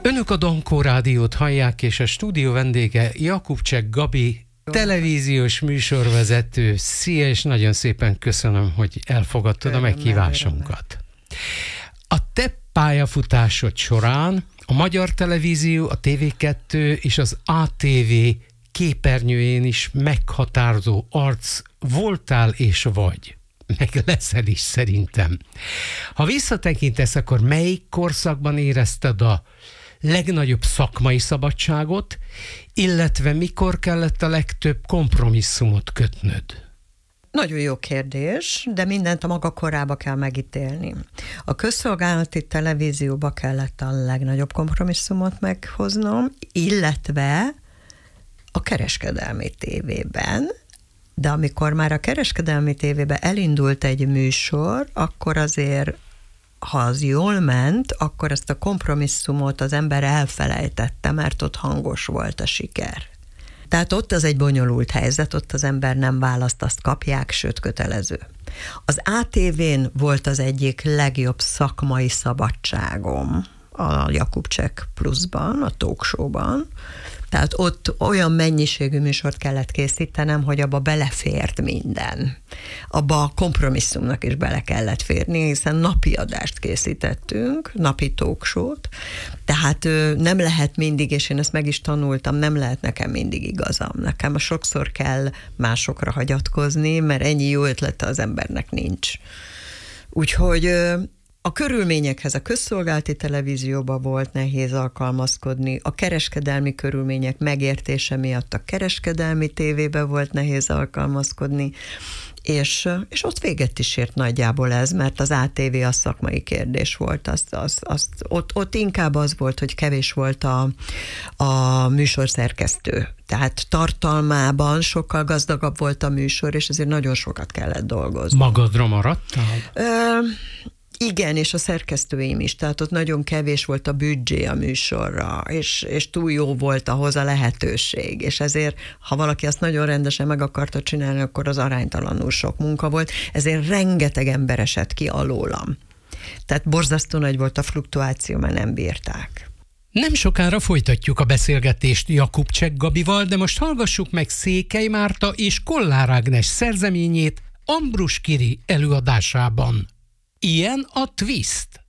Önök a Dankó Rádiót hallják, és a stúdió vendége Jakubcsek Gabi, televíziós műsorvezető. Szia, és nagyon szépen köszönöm, hogy elfogadtad a meghívásunkat. A te pályafutásod során a Magyar Televízió, a TV2 és az ATV képernyőjén is meghatározó arc voltál és vagy. Meg leszel is szerintem. Ha visszatekintesz, akkor melyik korszakban érezted a legnagyobb szakmai szabadságot, illetve mikor kellett a legtöbb kompromisszumot kötnöd? Nagyon jó kérdés, de mindent a maga korába kell megítélni. A közszolgálati televízióba kellett a legnagyobb kompromisszumot meghoznom, illetve a kereskedelmi tévében, de amikor már a kereskedelmi tévében elindult egy műsor, akkor azért, ha az jól ment, akkor ezt a kompromisszumot az ember elfelejtette, mert ott hangos volt a siker. Tehát ott az egy bonyolult helyzet, ott az ember nem választ, azt kapják, sőt kötelező. Az ATV-n volt az egyik legjobb szakmai szabadságom a Jakubcsek Pluszban, a talkshowban. Tehát ott olyan mennyiségű műsort kellett készítenem, hogy abba belefért minden. Abba a kompromisszumnak is bele kellett férni, hiszen napi adást készítettünk, napi talkshowt, tehát nem lehet mindig, és én ezt meg is tanultam, nem lehet nekem mindig igazam. Nekem sokszor kell másokra hagyatkozni, mert ennyi jó ötlete az embernek nincs. Úgyhogy a körülményekhez a közszolgálati televízióban volt nehéz alkalmazkodni, a kereskedelmi körülmények megértése miatt a kereskedelmi tévébe volt nehéz alkalmazkodni, és ott véget is ért nagyjából ez, mert az ATV a szakmai kérdés volt. Ott inkább az volt, hogy kevés volt a műsorszerkesztő. Tehát tartalmában sokkal gazdagabb volt a műsor, és ezért nagyon sokat kellett dolgozni. Magadra maradtál? Igen, és a szerkesztőim is, tehát ott nagyon kevés volt a büdzsé a műsorra, és túl jó volt ahhoz a lehetőség, és ezért, ha valaki azt nagyon rendesen meg akarta csinálni, akkor az aránytalanul sok munka volt, ezért rengeteg ember esett ki alólam. Tehát borzasztó nagy volt a fluktuáció, mert nem bírták. Nem sokára folytatjuk a beszélgetést Jakubcsek Gabival, de most hallgassuk meg Székely Márta és Kollár Ágnes szerzeményét Ambrus Kiri előadásában. Ilyen a twist.